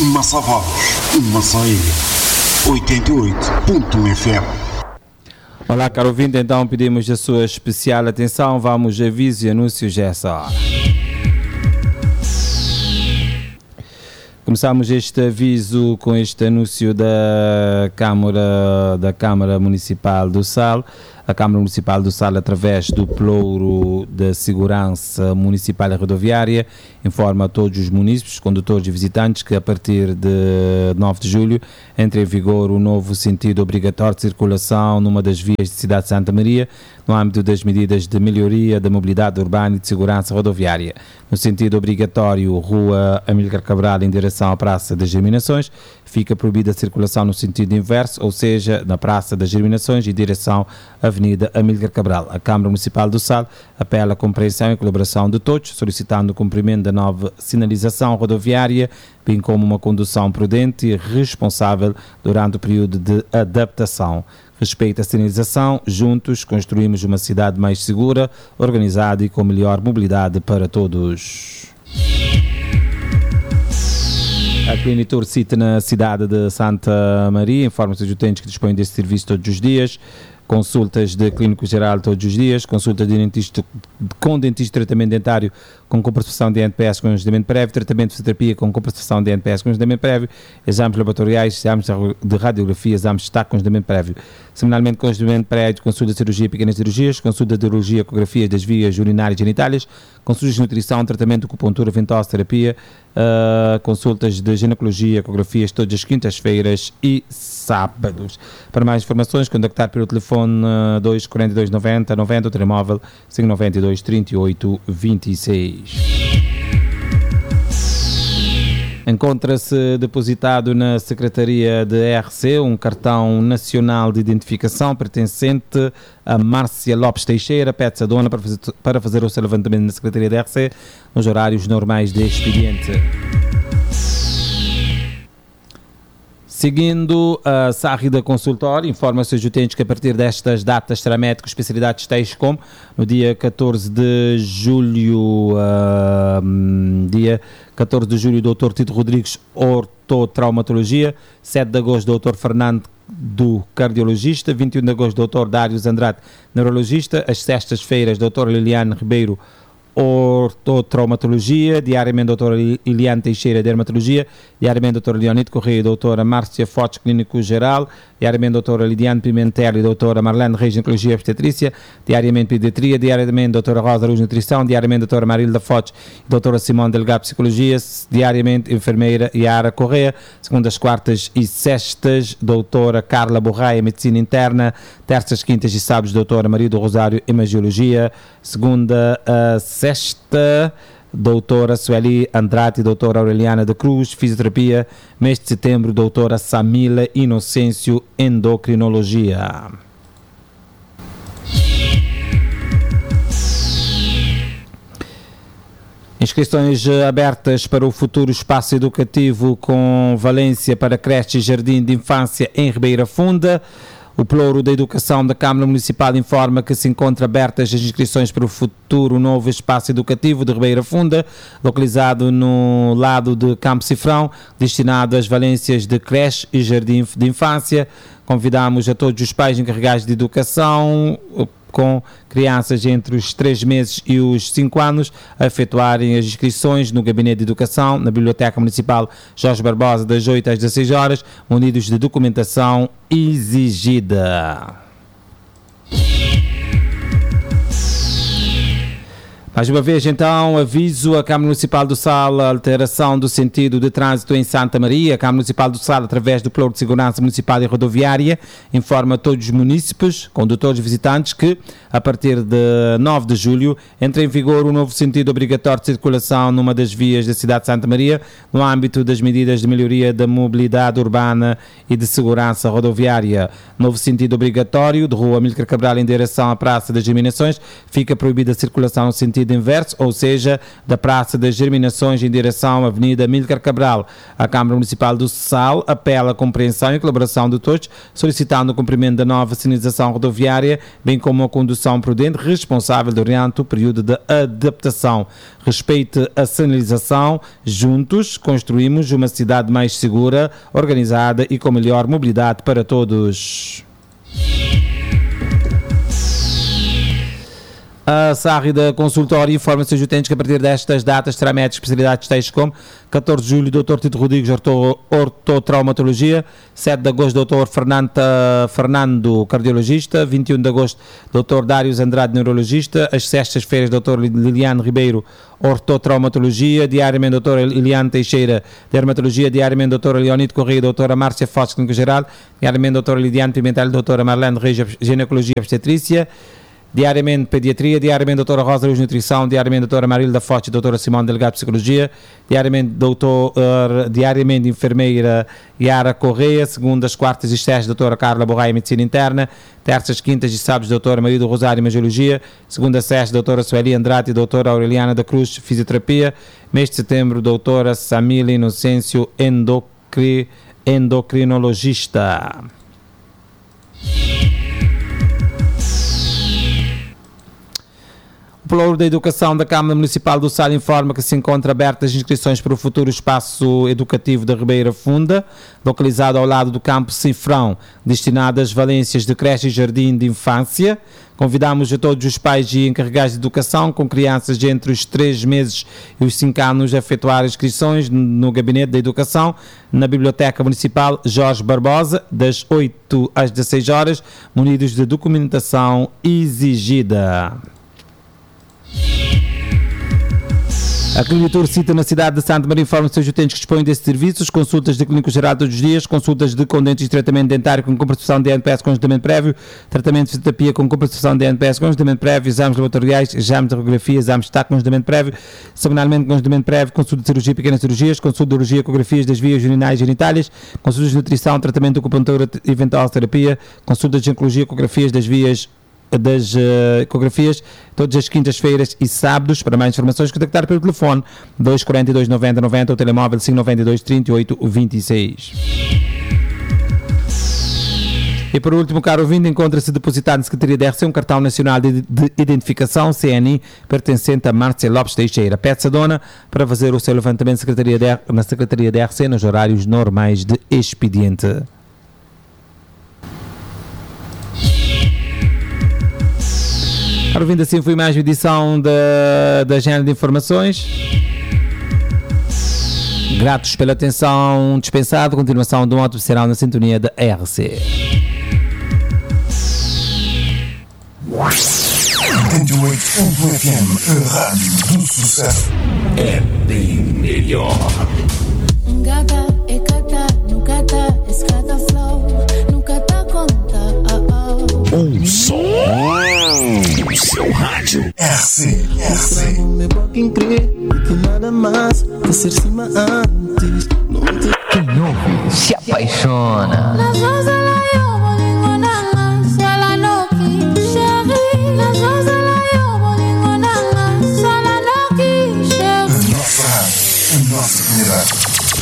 Massavados, Massaia, 88.1 FM. Olá, caro ouvinte, então pedimos a sua especial atenção. Vamos a aviso e anúncios essa hora. Começamos este aviso com este anúncio da Câmara Municipal do Sal. A Câmara Municipal do Sal, através do Ploro da Segurança Municipal e Rodoviária, informa a todos os munícipes, condutores e visitantes que a partir de 9 de julho entra em vigor o novo sentido obrigatório de circulação numa das vias de Cidade de Santa Maria, no âmbito das medidas de melhoria da mobilidade urbana e de segurança rodoviária. No sentido obrigatório, Rua Amílcar Cabral em direção à Praça das Germinações, fica proibida a circulação no sentido inverso, ou seja, na Praça das Germinações em direção à Avenida Amílcar Cabral. A Câmara Municipal do Sal apela à compreensão e colaboração de todos, solicitando o cumprimento da nova sinalização rodoviária, bem como uma condução prudente e responsável durante o período de adaptação. Respeito à sinalização, juntos construímos uma cidade mais segura, organizada e com melhor mobilidade para todos. A Clinitur City na cidade de Santa Maria informa-se aos utentes que dispõem deste serviço todos os dias. Consultas de clínico geral todos os dias, consultas de dentista com dentista, tratamento dentário com compensação de NPS com agendamento prévio, tratamento de fisioterapia com compensação de NPS com agendamento prévio, exames laboratoriais, exames de radiografia, exames de destaque com agendamento prévio. Semanalmente com agendamento prévio, consulta de cirurgia e pequenas cirurgias, consulta de urologia, ecografias das vias urinárias e genitálias, consultas de nutrição, tratamento de acupuntura, ventosa, terapia, consultas de ginecologia, ecografias todas as quintas-feiras e sábados. Para mais informações, contactar pelo telefone 242 90 90, o telemóvel 592 38 26. Encontra-se depositado na Secretaria de RC um cartão nacional de identificação pertencente a Márcia Lopes Teixeira, pede-se a dona para fazer o seu levantamento na Secretaria de RC nos horários normais de expediente. Seguindo a Sárrida Consultório, informa-se aos utentes que a partir destas datas terá médico especialidades tais como no dia 14 de julho, Dr. Tito Rodrigues, ortotraumatologia, 7 de agosto, Dr. Fernando do cardiologista, 21 de agosto, Dr. Dários Andrade, neurologista, às sextas-feiras, Dr. Liliane Ribeiro, ortotraumatologia, diariamente doutora Iliane Teixeira, dermatologia, diariamente doutora Leonide Correia, doutora Márcia Fortes, clínico geral, diariamente doutora Lidiane Pimentel e doutora Marlene Reis, ginecologia e obstetrícia, diariamente pediatria, diariamente doutora Rosa Luz, nutrição, diariamente doutora Marilda Fortes e doutora Simone Delgado, psicologia, diariamente enfermeira Yara Correia, segundas, quartas e sextas, doutora Carla Borraia, medicina interna, terças, quintas e sábados, doutora Maria do Rosário, hemangiologia, segunda a sexta, doutora Sueli Andrade e doutora Aureliana da Cruz, fisioterapia, mês de setembro, doutora Samila Inocêncio, endocrinologia. Inscrições abertas para o futuro espaço educativo com valência para creche e jardim de infância em Ribeira Funda. O Ploro da Educação da Câmara Municipal informa que se encontram abertas as inscrições para o futuro novo espaço educativo de Ribeira Funda, localizado no lado de Campo Cifrão, destinado às valências de creche e jardim de infância. Convidamos a todos os pais encarregados de educação com crianças entre os 3 meses e os 5 anos a efetuarem as inscrições no Gabinete de Educação, na Biblioteca Municipal Jorge Barbosa, das 8 às 16 horas, munidos de documentação exigida. Mais uma vez, então, aviso a Câmara Municipal do Sal, a alteração do sentido de trânsito em Santa Maria. A Câmara Municipal do Sal, através do Plano de Segurança Municipal e Rodoviária, informa a todos os munícipes, condutores e visitantes que, a partir de 9 de julho, entra em vigor o novo sentido obrigatório de circulação numa das vias da cidade de Santa Maria, no âmbito das medidas de melhoria da mobilidade urbana e de segurança rodoviária. Novo sentido obrigatório de Rua Amílcar Cabral em direção à Praça das Germinações, fica proibida a circulação no sentido sentido inverso, ou seja, da Praça das Germinações em direção à Avenida Amílcar Cabral. A Câmara Municipal do Sal apela à compreensão e colaboração de todos, solicitando o cumprimento da nova sinalização rodoviária, bem como a condução prudente responsável durante o período de adaptação. Respeite a sinalização. Juntos construímos uma cidade mais segura, organizada e com melhor mobilidade para todos. A Sárrida Consultório informa seus utentes que a partir destas datas terá médicos de especialidades tais como 14 de julho, Dr. Tito Rodrigues, ortotraumatologia, 7 de agosto, Dr. Fernando, cardiologista, 21 de agosto, Dr. Dários Andrade, neurologista, às sextas-feiras, Dr. Liliane Ribeiro, ortotraumatologia, diariamente, Dr. Eliane Teixeira, dermatologia, diariamente, Dr. Leonito Correia, Dra. Márcia Fox, clínica geral, diariamente, Dr. Lidiane Pimentel, Dra. Marlene Reis, ginecologia e obstetrícia, diariamente pediatria, diariamente doutora Rosa Luz Nutrição, diariamente doutora Marilda Forte, doutora Simone Delgado Psicologia, diariamente enfermeira Yara Correia, segundas, quartas e sextas doutora Carla Borraia Medicina Interna, terças, quintas e sábados doutora Maria do Rosário Imagiologia, segunda, sexta doutora Sueli Andrade e doutora Aureliana da Cruz Fisioterapia, mês de setembro doutora Samila Inocêncio endocrinologista. O Pluro da Educação da Câmara Municipal do Sal informa que se encontra abertas as inscrições para o futuro espaço educativo da Ribeira Funda, localizado ao lado do campo Cifrão, destinado às valências de creche e jardim de infância. Convidamos a todos os pais e encarregados de educação com crianças de entre os 3 meses e os 5 anos a efetuar inscrições no Gabinete da Educação, na Biblioteca Municipal Jorge Barbosa, das 8 às 16 horas, munidos de documentação exigida. A Clínica cita na cidade de Santa Maria informa os seus utentes que dispõem desses serviços: consultas de clínico geral todos os dias, consultas de condentes de tratamento dentário com compensação de NPS com agendamento prévio, tratamento de fisioterapia com compensação de NPS com agendamento prévio, exames laboratoriais, exames de radiografia, exames de TAC com agendamento prévio, semanalmente com agendamento prévio, consulta de cirurgia e pequenas cirurgias, consulta de urologia, ecografias das vias urinais e genitálias, consultas de nutrição, tratamento de acupuntura e eventual terapia, consultas de ginecologia, ecografias das vias das ecografias, todas as quintas-feiras e sábados. Para mais informações, contactar pelo telefone 242 90 90 ou telemóvel 592 38 26. E por último, caro ouvinte, encontra-se depositado na Secretaria de RC um cartão nacional de identificação CNI pertencente a Márcia Lopes Teixeira. Pede-se a dona para fazer o seu levantamento na Secretaria de RC nos horários normais de expediente. Ora, vindo assim, foi mais uma edição da Agenda de Informações. Gratos pela atenção dispensada. Continuação de um ótimo serão na sintonia da RC. 88 FM, a rádio do sucesso. É bem melhor. Gata, é cata, no cata, escata flow, no cata conta. Um som do seu rádio. RC. Me quem crê que nada mais que ser cima antes. Quem ouve se apaixona. Nas